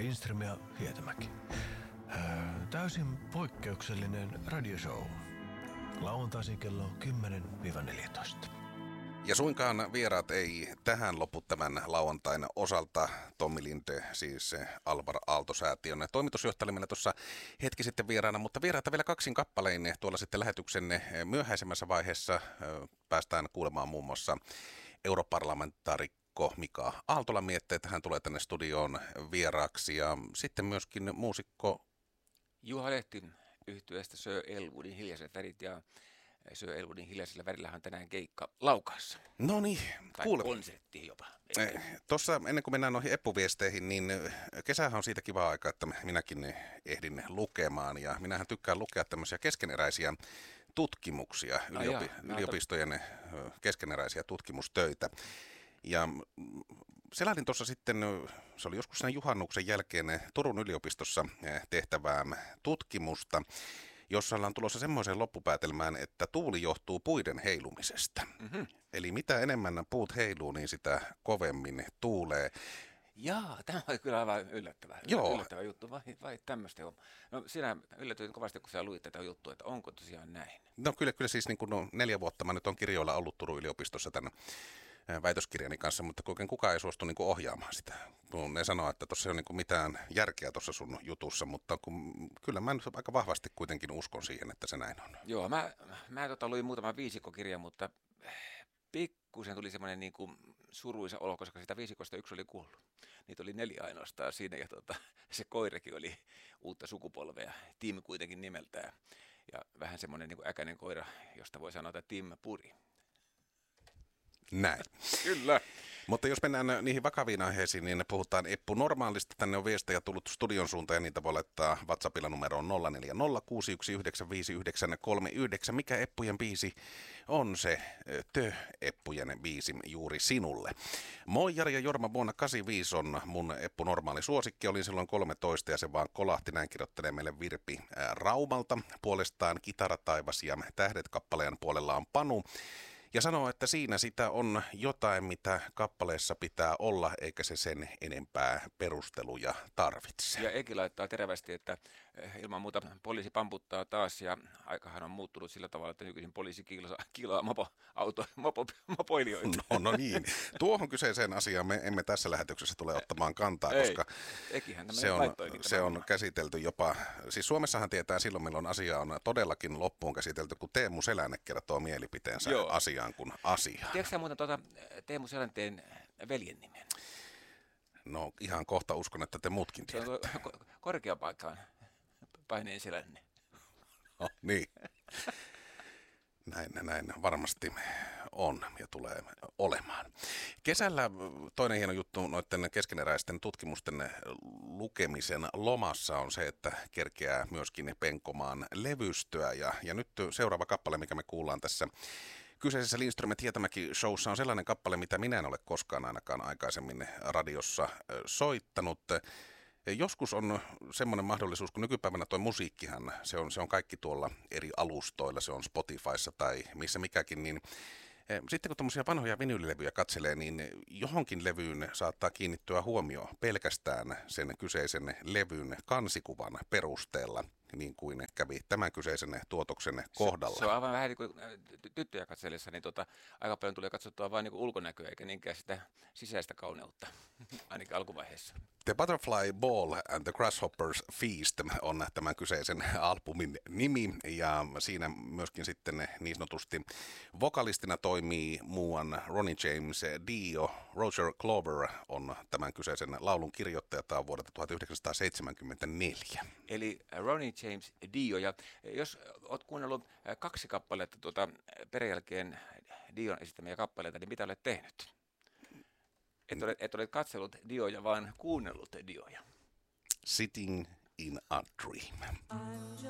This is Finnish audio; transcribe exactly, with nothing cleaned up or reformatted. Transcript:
Lindström ja Hietämäki. Äh, täysin poikkeuksellinen radioshow. Lauantaisin kello kymmenen neljätoista. Ja suinkaan vieraat ei tähän lopu tämän lauantain osalta. Tommi Linde, siis Alvar Aalto-säätiön toimitusjohtaja oli meillä tuossa hetki sitten vieraana, mutta vieraita vielä kaksin kappalein tuolla sitten lähetyksenne myöhäisemmässä vaiheessa. Päästään kuulemaan muun muassa europarlamentaarikko Mika Aaltolan mietteet. Hän tulee tänne studioon vieraaksi ja sitten myöskin muusikko Juha Lehti yhtyeestä Sir Elwoodin Hiljaiset värit ja Sir Elwoodin Hiljaisilla värillähän on tänään keikka Laukaassa. No niin, kuule. Tai konsertti jopa. Tuossa ennen kuin mennään noihin eppuviesteihin, niin kesähän on siitä kiva aika, että minäkin ehdin lukemaan. Ja minähän tykkään lukea tämmöisiä keskeneräisiä tutkimuksia, No yliopi- jaa, yliopistojen keskeneräisiä tutkimustöitä. Ja selailin tuossa sitten, se oli joskus sen juhannuksen jälkeen Turun yliopistossa tehtävää tutkimusta, jossa ollaan tulossa semmoiseen loppupäätelmään, että tuuli johtuu puiden heilumisesta. Mm-hmm. Eli mitä enemmän puut heiluu, niin sitä kovemmin tuulee. Jaa, tämä oli kyllä aivan yllättävä, Joo. yllättävä juttu, vai, vai tämmöistä. No sinä yllätyit kovasti, kun sinä luit tätä juttua, että onko tosiaan näin? No kyllä, kyllä siis niin kuin no, neljä vuotta mä nyt on kirjoilla ollut Turun yliopistossa tämän väitöskirjani kanssa, mutta oikein kukaan ei suostu niin kuin ohjaamaan sitä. Ne sanoo, että tuossa ei ole niin kuin mitään järkeä tuossa sun jutussa, mutta kun, kyllä mä nyt aika vahvasti kuitenkin uskon siihen, että se näin on. Joo, mä, mä tota, luin muutaman viisikkokirjan, mutta pikkusen tuli semmoinen niin kuin suruisa olo, koska sitä viisikosta yksi oli kuollut. Niitä oli neljä ainoastaan siinä ja tota, se koirakin oli uutta sukupolvea, Tim kuitenkin nimeltään. Ja vähän semmoinen niin kuin äkäinen koira, josta voi sanoa, että Tim puri. Näin. Kyllä. Mutta jos mennään niihin vakaviin aiheisiin, niin puhutaan Eppu Normaalista. Tänne on viestejä tullut studion suuntaan ja niitä voi laittaa WhatsAppilla numeroon nolla neljä nolla kuusi yksi yhdeksän viisi yhdeksän kolme yhdeksän. Mikä Eppujen biisi on se Tö Eppujen biisi juuri sinulle? Moi Jari ja Jorma, vuonna kahdeksankymmentäviisi on mun Eppu Normaali suosikki. Olin silloin kolmetoista ja se vaan kolahti. Näin kirjoittelee meille Virpi ää, Raumalta. Puolestaan Kitarataivas ja Tähdet kappaleen puolella on Panu. Ja sanoo, että siinä sitä on jotain, mitä kappaleessa pitää olla, eikä se sen enempää perusteluja tarvitse. Ja Eki laittaa terävästi, että ilman muuta poliisi pamputtaa taas ja aikahan on muuttunut sillä tavalla, että nykyisin poliisi kiilaa, kiilaa mopo, auto, mopo, mopoilijoita. No, no niin. Tuohon kyseiseen asiaan me emme tässä lähetyksessä tule ottamaan kantaa, Ei. koska se on, se on käsitelty jopa, siis Suomessahan tietää silloin, milloin asia on todellakin loppuun käsitelty, kun Teemu Selänne kertoo mielipiteensä Joo. asiaan kuin asiaan. Tiedätkö sä muuten tuota Teemu Selänteen veljen nimen? No ihan kohta uskon, että te muutkin Se on tiedätte. ko- korkeapaikkaan paineen Selänne. No, niin. Näin, näin varmasti on ja tulee olemaan. Kesällä toinen hieno juttu noiden keskeneräisten tutkimusten lukemisen lomassa on se, että kerkeää myöskin penkomaan levystöä. Ja, ja nyt seuraava kappale, mikä me kuullaan tässä kyseisessä Lindström Hietämäki-showssa on sellainen kappale, mitä minä en ole koskaan ainakaan aikaisemmin radiossa soittanut. Joskus on semmoinen mahdollisuus, kun nykypäivänä tuo musiikkihan, se on, se on kaikki tuolla eri alustoilla, se on Spotifyssa tai missä mikäkin, niin sitten kun tuommoisia vanhoja vinyylilevyjä katselee, niin johonkin levyyn saattaa kiinnittyä huomio pelkästään sen kyseisen levyn kansikuvan perusteella, niin kuin kävi tämän kyseisen tuotoksen kohdalla. Se, se on aivan vähän niin kuin tyttöjä katsellessa, niin tota, aika paljon tulee katsottua vain niin kuin ulkonäköä, eikä niinkään sitä sisäistä kauneutta, ainakin alkuvaiheessa. The Butterfly Ball and the Grasshoppers Feast on tämän kyseisen albumin nimi, ja siinä myöskin sitten niin sanotusti vokalistina toimii muuan Ronnie James Dio. Roger Glover on tämän kyseisen laulun kirjoittaja, tämä on vuodelta tuhatyhdeksänsataaseitsemänkymmentäneljä. Eli Ronnie James Dio, ja jos olet kuunnellut kaksi kappaletta tuota peräjälkeen Dion esittämiä kappaleita, niin mitä olet tehnyt? Et ole, et ole katsellut Dioja, vaan kuunnellut Dioja. Sitting in a Dream.